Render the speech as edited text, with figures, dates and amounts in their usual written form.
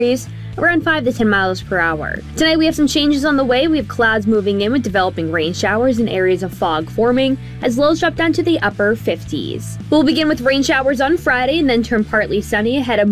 around 5 to 10 miles per hour. Tonight we have some changes on the way. We have clouds moving in with developing rain showers and areas of fog forming as lows drop down to the upper 50s. We'll begin with rain showers on Friday and then turn partly sunny ahead of